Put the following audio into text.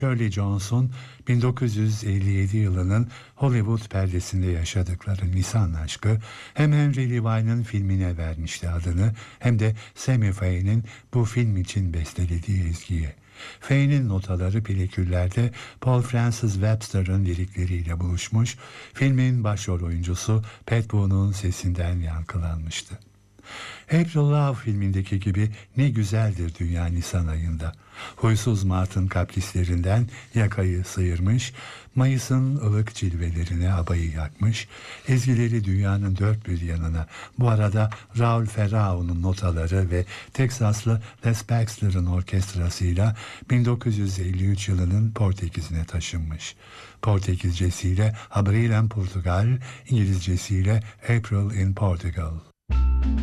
Shirley Jones'un 1957 yılının Hollywood perdesinde yaşadıkları Nisan aşkı hem Henry Levine'ın filmine vermişti adını hem de Sammy Faye'nin bu film için bestelediği ezgiye. Faye'nin notaları peliküllerde Paul Francis Webster'ın lirikleriyle buluşmuş, filmin başrol oyuncusu Pat Boone'un sesinden yankılanmıştı. April Love filmindeki gibi ne güzeldir dünya Nisan ayında. Huysuz Mart'ın kaprislerinden yakayı sıyırmış, Mayıs'ın ılık cilvelerine abayı yakmış, ezgileri dünyanın dört bir yanına, bu arada Raul Ferrao'nun notaları ve Teksaslı Les Baxter'ın orkestrasıyla 1953 yılının Portekiz'ine taşınmış. Portekizcesiyle Abril in Portugal, İngilizcesiyle April in Portugal.